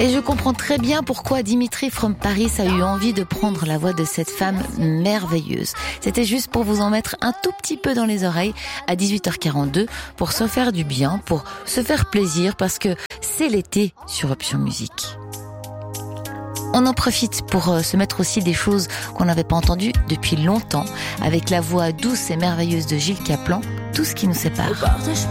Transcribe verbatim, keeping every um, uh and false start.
Et je comprends très bien pourquoi Dimitri from Paris a eu envie de prendre la voix de cette femme merveilleuse. C'était juste pour vous en mettre un tout petit peu dans les oreilles à dix-huit heures quarante-deux pour se faire du bien, pour se faire plaisir, parce que c'est l'été sur Option Musique. On en profite pour euh, se mettre aussi des choses qu'on n'avait pas entendues depuis longtemps, avec la voix douce et merveilleuse de Gilles Caplan, Tout ce qui nous sépare.